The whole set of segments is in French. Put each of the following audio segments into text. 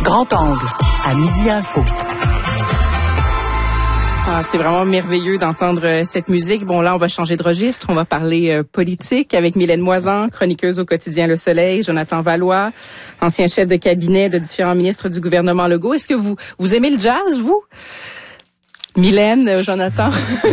Grand Angle, à Midi Info. Ah, c'est vraiment merveilleux d'entendre cette musique. Bon, là, on va changer de registre. On va parler politique avec Mylène Moisan, chroniqueuse au quotidien Le Soleil, Jonathan Vallois, ancien chef de cabinet de différents ministres du gouvernement Legault. Est-ce que vous aimez le jazz, vous? Mylène, Jonathan.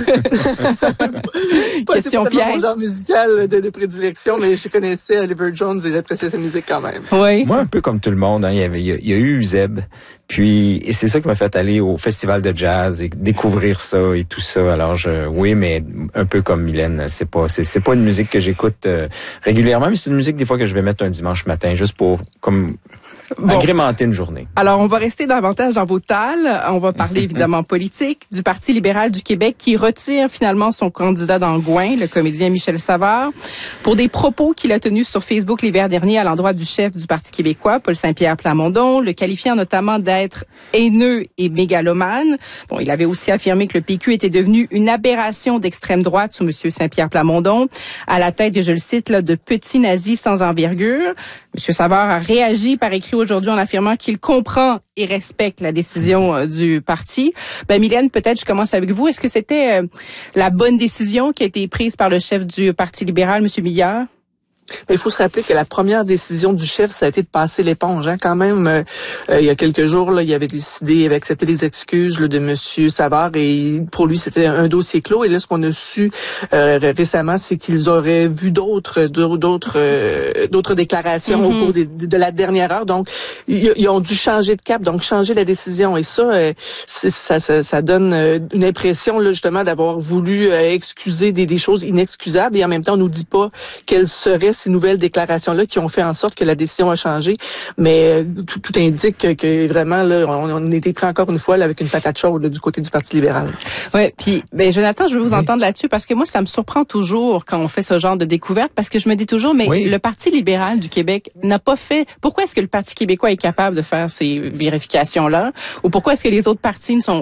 Question piège. C'est pas mon genre musical de prédilection, mais je connaissais Oliver Jones et j'appréciais sa musique quand même. Oui. Moi, un peu comme tout le monde, hein, il y a eu Zeb. Puis, et c'est ça qui m'a fait aller au festival de jazz et découvrir ça et tout ça. Alors, oui, mais un peu comme Mylène, c'est pas une musique que j'écoute régulièrement, mais c'est une musique des fois que je vais mettre un dimanche matin, juste pour, agrémenter une journée. Alors, on va rester davantage dans vos tales. On va parler évidemment politique, du Parti libéral du Québec qui retire finalement son candidat d'Angouin, le comédien Michel Savard, pour des propos qu'il a tenus sur Facebook l'hiver dernier à l'endroit du chef du Parti québécois, Paul Saint-Pierre Plamondon, le qualifiant notamment d'être haineux et mégalomane. Bon, il avait aussi affirmé que le PQ était devenu une aberration d'extrême droite sous M. Saint-Pierre Plamondon, à la tête, je le cite, là, de petits nazis sans envergure. M. Savard a réagi par écrit aujourd'hui en affirmant qu'il comprend et respecte la décision du parti. Mylène, peut-être je commence avec vous. Est-ce que c'était la bonne décision qui a été prise par le chef du Parti libéral, M. Milliard? Il faut se rappeler que la première décision du chef, ça a été de passer l'éponge. Hein. Quand même, il y a quelques jours, là, il avait décidé, il avait accepté les excuses là, de M. Savard et pour lui, c'était un dossier clos. Et là, ce qu'on a su récemment, c'est qu'ils auraient vu d'autres déclarations au cours de la dernière heure. Donc, ils ont dû changer de cap, donc changer la décision. Et ça, ça donne une impression là, justement d'avoir voulu excuser des choses inexcusables. Et en même temps, on nous dit pas quelles seraient ces nouvelles déclarations-là qui ont fait en sorte que la décision a changé. Mais tout indique que vraiment, là, on a été pris encore une fois là, avec une patate chaude là, du côté du Parti libéral. Oui, puis Jonathan, je veux vous entendre là-dessus parce que moi, ça me surprend toujours quand on fait ce genre de découverte parce que je me dis toujours, mais le Parti libéral du Québec n'a pas fait... Pourquoi est-ce que le Parti québécois est capable de faire ces vérifications-là? Ou pourquoi est-ce que les autres partis ne sont